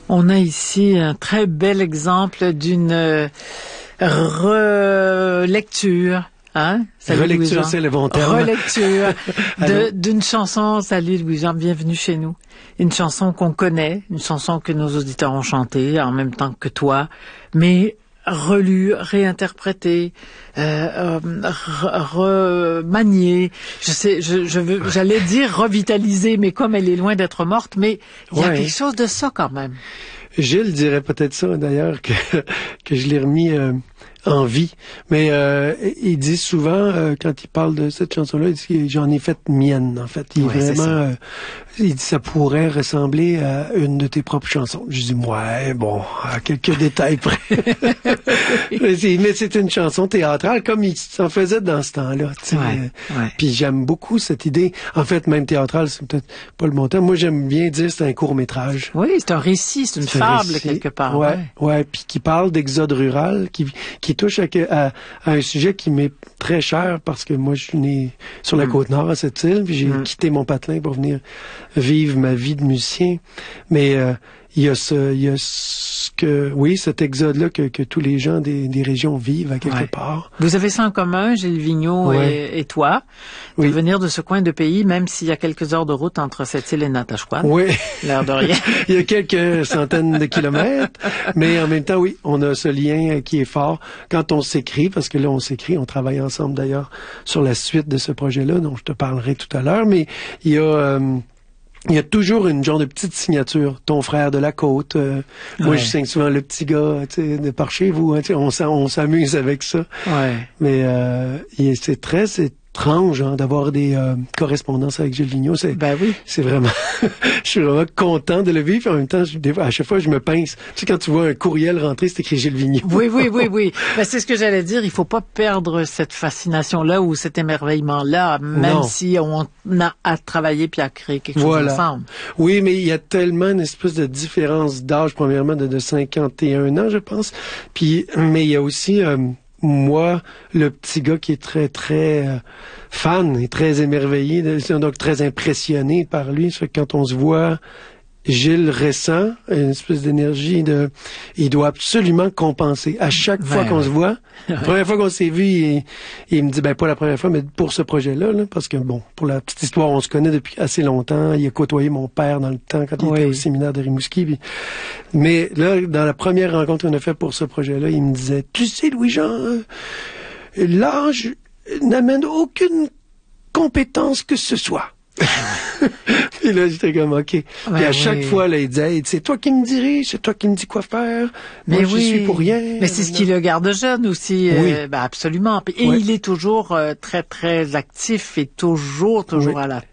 On a ici un très bel exemple d'une relecture. Hein? Salut Relecture, c'est le bon terme. Relecture d'une chanson. Salut Louis-Jean, bienvenue chez nous. Une chanson qu'on connaît, une chanson que nos auditeurs ont chantée en même temps que toi, mais relue, réinterprétée, remaniée. J'allais dire revitalisée, mais comme elle est loin d'être morte, mais il y a quelque chose de ça quand même. Gilles dirait peut-être ça d'ailleurs que je l'ai remis en vie. Mais il dit souvent, quand il parle de cette chanson-là, il dit que j'en ai fait mienne, en fait. Il est vraiment... il dit ça pourrait ressembler à une de tes propres chansons. Je dis, ouais, bon, à quelques détails près. Mais c'est une chanson théâtrale, comme il s'en faisait dans ce temps-là. Puis j'aime beaucoup cette idée. En fait, même théâtrale, c'est peut-être pas le bon terme. Moi, j'aime bien dire c'est un court-métrage. Oui, c'est un récit, c'est une fable, quelque part. Ouais, puis qui parle d'exode rural, qui touche à un sujet qui m'est très cher parce que moi, je suis né sur la Côte-Nord, à cette île, puis j'ai quitté mon patelin pour venir vivre ma vie de musicien. Mais il y a cet exode-là que tous les gens des régions vivent à quelque part. Vous avez ça en commun, Gilles Vigneault et toi, de venir de ce coin de pays, même s'il y a quelques heures de route entre cette île et Natashquan. Oui. L'air de rien. Il y a quelques centaines de kilomètres, mais en même temps, oui, on a ce lien qui est fort quand on s'écrit, parce que là, on s'écrit, on travaille ensemble d'ailleurs sur la suite de ce projet-là, dont je te parlerai tout à l'heure, mais il y a toujours une genre de petite signature. Ton frère de la côte. Moi, je signe souvent le petit gars, de par chez vous. On s'amuse avec ça. Ouais. Mais c'est très étrange d'avoir des correspondances avec Gilles Vigneault. C'est vraiment... je suis vraiment content de le vivre. En même temps, à chaque fois, je me pince. Tu sais, quand tu vois un courriel rentrer, c'est écrit Gilles Vigneault. Oui. Ben, c'est ce que j'allais dire. Il faut pas perdre cette fascination-là ou cet émerveillement-là, même si on a à travailler puis à créer quelque chose ensemble. Oui, mais il y a tellement une espèce de différence d'âge, premièrement, de 51 ans, je pense. Puis, mais il y a aussi... moi, le petit gars qui est très, très fan et très émerveillé, donc très impressionné par lui. Ça fait que quand on se voit, Gilles ressent une espèce d'énergie il doit absolument compenser. À chaque fois qu'on se voit, la première fois qu'on s'est vu, il me dit, pas la première fois, mais pour ce projet-là, parce que pour la petite histoire, on se connaît depuis assez longtemps. Il a côtoyé mon père dans le temps quand il était au séminaire de Rimouski. Mais là, dans la première rencontre qu'on a faite pour ce projet-là, il me disait, tu sais, Louis-Jean, l'âge n'amène aucune compétence que ce soit. Puis là, j'étais comme, OK. Puis à chaque fois, là, il disait, hey, c'est toi qui me dirige, c'est toi qui me dis quoi faire. Moi, je suis pour rien. Mais c'est ce qui le garde jeune aussi. Absolument. Et il est toujours très, très actif et toujours à la